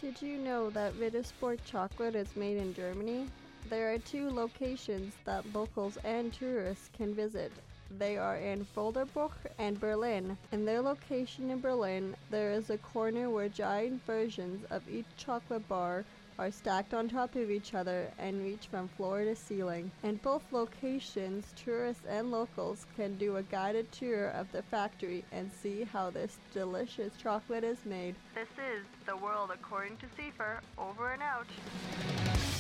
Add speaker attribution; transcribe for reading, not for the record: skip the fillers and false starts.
Speaker 1: Did you know that Rittersport chocolate is made in Germany? There are 2 locations that locals and tourists can visit. They are in Volderbruch and Berlin. In their location in Berlin, there is a corner where giant versions of each chocolate bar are stacked on top of each other and reach from floor to ceiling. In both locations, tourists and locals can do a guided tour of the factory and see how this delicious chocolate is made. This is The World According to Seifer, over and out.